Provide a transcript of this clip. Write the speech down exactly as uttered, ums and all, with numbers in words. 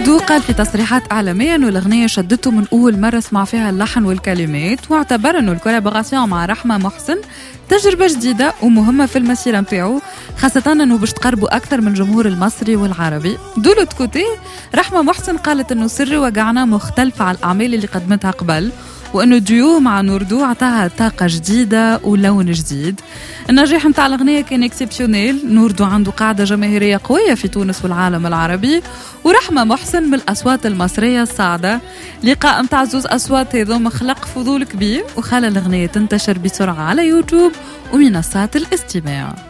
نوردو قال في تصريحات إعلامية أنه الأغنية شدته من أول مرة سمع فيها اللحن والكلمات، واعتبر أنه الكولابوراسيون مع رحمة محسن تجربة جديدة ومهمة في المسيرة متاعو، خاصة أنه باش تقربوا أكثر من الجمهور المصري والعربي. دولة كوتي رحمة محسن قالت أنه سر وقعنا مختلف على الأعمال اللي قدمتها قبل، وأنه ديو مع نوردو عطاها طاقة جديدة ولون جديد. النجاح متاع الأغنية كان اكسبسيونيل، نوردو عنده قاعدة جماهيرية قوية في تونس والعالم العربي، ورحمة محسن من الأصوات المصرية الصاعدة. لقاء متاع زوز أصوات هذوما خلق فضول كبير وخلى الأغنية تنتشر بسرعة على يوتيوب ومنصات الاستماع.